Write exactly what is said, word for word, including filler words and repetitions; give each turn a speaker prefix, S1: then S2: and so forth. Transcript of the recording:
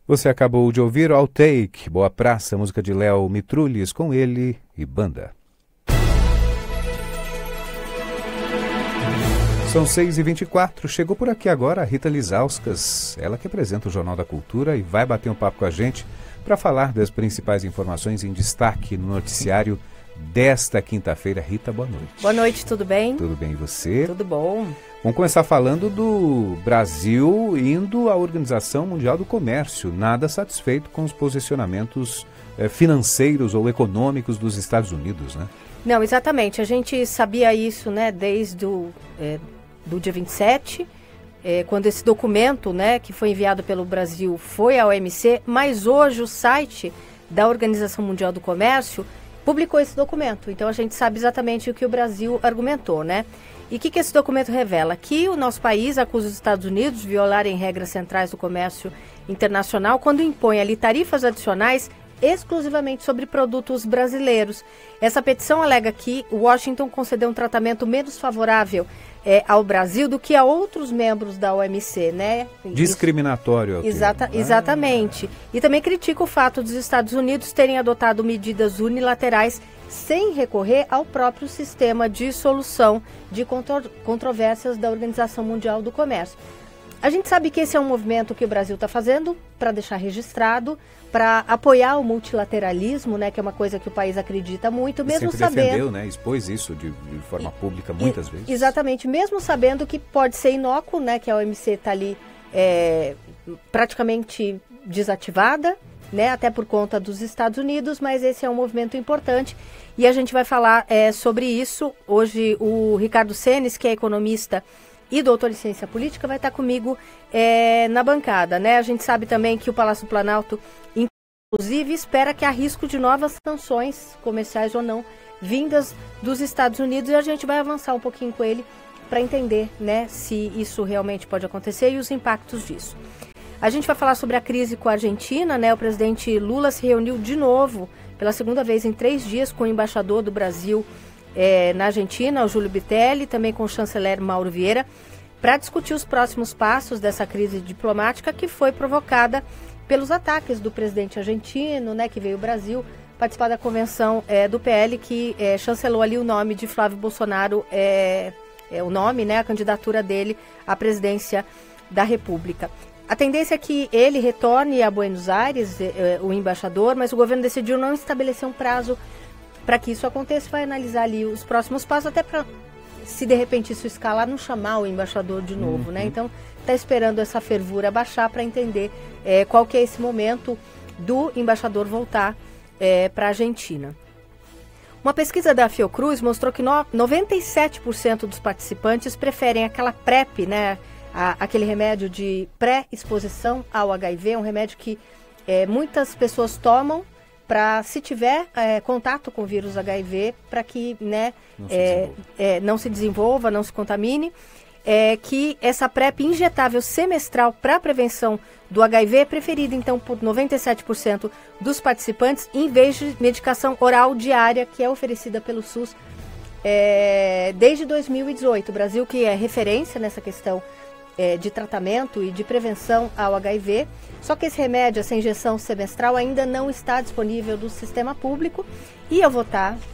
S1: Você acabou de ouvir I'll Take, Boa Praça, música de Léo Mitrulhes, com ele e banda. São seis e vinte e quatro, chegou por aqui agora a Rita Lizauskas, ela que apresenta o Jornal da Cultura e vai bater um papo com a gente para falar das principais informações em destaque no noticiário desta quinta-feira. Rita, boa noite.
S2: Boa noite, tudo bem?
S1: Tudo bem, e você?
S2: Tudo bom.
S1: Vamos começar falando do Brasil indo à Organização Mundial do Comércio, nada satisfeito com os posicionamentos eh, financeiros ou econômicos dos Estados Unidos, né?
S2: Não, exatamente. A gente sabia isso, né, desde o é, do dia vinte e sete, é, quando esse documento, né, que foi enviado pelo Brasil foi à O M C, mas hoje o site da Organização Mundial do Comércio publicou esse documento. Então a gente sabe exatamente o que o Brasil argumentou, né? E o que, que esse documento revela? Que o nosso país acusa os Estados Unidos de violarem regras centrais do comércio internacional quando impõe ali tarifas adicionais exclusivamente sobre produtos brasileiros. Essa petição alega que Washington concedeu um tratamento menos favorável é, ao Brasil do que a outros membros da O M C, né?
S1: Discriminatório.
S2: Exata, exatamente. E também critica o fato dos Estados Unidos terem adotado medidas unilaterais sem recorrer ao próprio sistema de solução de contro- controvérsias da Organização Mundial do Comércio. A gente sabe que esse é um movimento que o Brasil está fazendo para deixar registrado, para apoiar o multilateralismo, né, que é uma coisa que o país acredita muito, mesmo
S1: sempre
S2: sabendo...
S1: defendeu, né, expôs isso de, de forma pública muitas
S2: e,
S1: vezes.
S2: Exatamente, mesmo sabendo que pode ser inócuo, né, que a O M C está ali é, praticamente desativada, né, até por conta dos Estados Unidos, mas esse é um movimento importante e a gente vai falar é, sobre isso. Hoje o Ricardo Senes, que é economista e doutor em ciência política, vai estar comigo é, na bancada, né? A gente sabe também que o Palácio Planalto, inclusive, espera que há risco de novas sanções, comerciais ou não, vindas dos Estados Unidos, e a gente vai avançar um pouquinho com ele para entender, né, se isso realmente pode acontecer e os impactos disso. A gente vai falar sobre a crise com a Argentina, né? O presidente Lula se reuniu de novo, pela segunda vez em três dias, com o embaixador do Brasil É, na Argentina, o Júlio Bitelli, também com o chanceler Mauro Vieira, para discutir os próximos passos dessa crise diplomática que foi provocada pelos ataques do presidente argentino, né, que veio ao Brasil participar da convenção é, do P L, que é, chancelou ali o nome de Flávio Bolsonaro, é, é o nome, né, a candidatura dele à presidência da República. A tendência é que ele retorne a Buenos Aires, é, o embaixador, mas o governo decidiu não estabelecer um prazo para que isso aconteça. Vai analisar ali os próximos passos, até para, se de repente isso escalar, não chamar o embaixador de novo, uhum. né? Então, está esperando essa fervura baixar para entender é, qual que é esse momento do embaixador voltar é, para a Argentina. Uma pesquisa da Fiocruz mostrou que no, noventa e sete por cento dos participantes preferem aquela PrEP, né? A, aquele remédio de pré-exposição ao H I V, um remédio que é, muitas pessoas tomam para, se tiver é, contato com o vírus H I V, para que né, não, é, se é, não se desenvolva, não se contamine, é, que essa PrEP injetável semestral para prevenção do H I V é preferida, então, por noventa e sete por cento dos participantes, em vez de medicação oral diária, que é oferecida pelo SUS é, desde dois mil e dezoito. O Brasil, que é referência nessa questão É, de tratamento e de prevenção ao H I V, só que esse remédio, essa injeção semestral, ainda não está disponível do sistema público, e eu vou estar